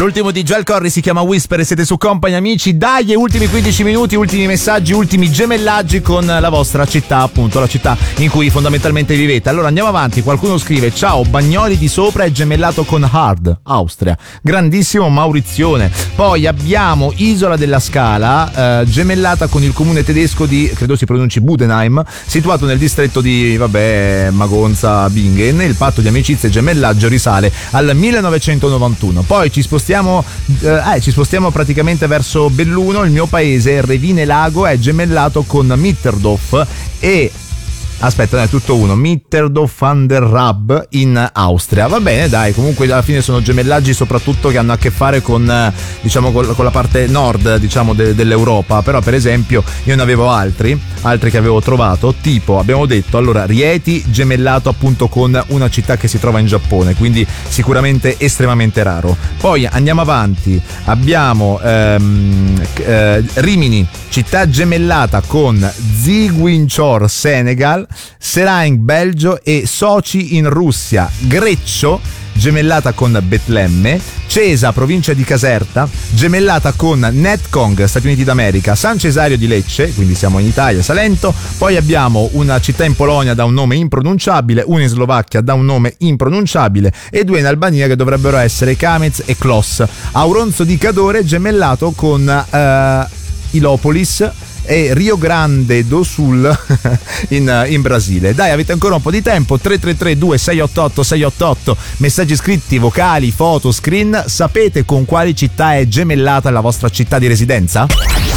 L'ultimo di Joel Corry si chiama Whisper e siete su Company, amici. Dai, ultimi 15 minuti, ultimi messaggi, ultimi gemellaggi con la vostra città, appunto, la città in cui fondamentalmente vivete. Allora andiamo avanti, qualcuno scrive: ciao, Bagnoli di Sopra è gemellato con Hard, Austria. Grandissimo Maurizione. Poi abbiamo Isola della Scala, gemellata con il comune tedesco di, credo si pronunci Budenheim, situato nel distretto di, Magonza, Bingen. Il patto di amicizia e gemellaggio risale al 1991. Poi ci spostiamo praticamente verso Belluno. Il mio paese, Revine Lago, è gemellato con Mitterdorf e è tutto uno, Mitterdorf an der Rab in Austria. Va bene, dai, comunque alla fine sono gemellaggi soprattutto che hanno a che fare con con la parte nord, dell'Europa. Però per esempio io ne avevo altri che avevo trovato, tipo abbiamo detto, allora, Rieti gemellato appunto con una città che si trova in Giappone, quindi sicuramente estremamente raro. Poi andiamo avanti, abbiamo Rimini, città gemellata con Ziguinchor, Senegal, Seraing, Belgio, e Sochi in Russia. Greccio gemellata con Betlemme. Cesa, provincia di Caserta, gemellata con Netcong, Stati Uniti d'America. San Cesario di Lecce, quindi siamo in Italia, Salento. Poi abbiamo una città in Polonia da un nome impronunciabile, una in Slovacchia da un nome impronunciabile e due in Albania che dovrebbero essere Kamez e Klos. Auronzo di Cadore gemellato con Ilopolis e Rio Grande do Sul in Brasile. Dai, avete ancora un po' di tempo. 333-2688-688, messaggi scritti, vocali, foto, screen. Sapete con quali città è gemellata la vostra città di residenza?